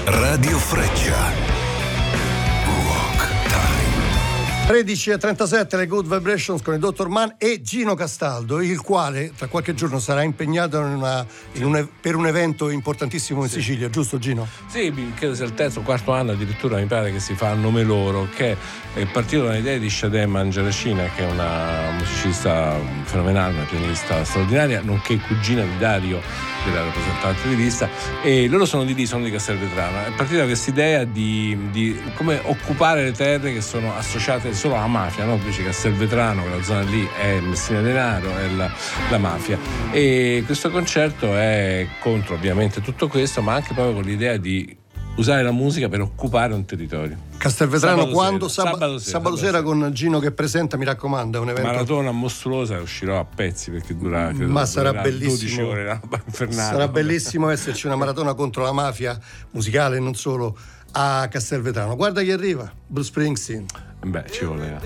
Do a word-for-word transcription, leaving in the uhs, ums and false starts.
Radio Freccia. tredici e trentasette le Good Vibrations con il dottor Mann e Gino Castaldo, il quale tra qualche giorno sarà impegnato in una, in un, per un evento importantissimo in sì. Sicilia, giusto Gino? Sì, credo sia il terzo o quarto anno addirittura, mi pare che si fa a nome loro, che è partito dall'idea di Shadé Mangiaracina, che è una musicista fenomenale, una pianista straordinaria, nonché cugina di Dario, della rappresentante di lista, e loro sono di lì, sono di Castelvetrano. È partita questa idea di, di come occupare le terre che sono associate solo alla mafia, no? Invece Castelvetrano, quella zona lì, è Messina Denaro, è la, la mafia, e questo concerto è contro ovviamente tutto questo, ma anche proprio con l'idea di usare la musica per occupare un territorio. Castelvetrano sabato quando? Sera. Sab- sabato, sera, sabato sera con Gino che presenta, mi raccomando, è un evento. Maratona mostruosa, uscirò a pezzi perché dura, credo, ma sarà dodici bellissimo ore, no? Infernale. Sarà bellissimo esserci una maratona contro la mafia musicale, non solo, a Castelvetrano. Guarda chi arriva, Bruce Springsteen. Beh, ci voleva.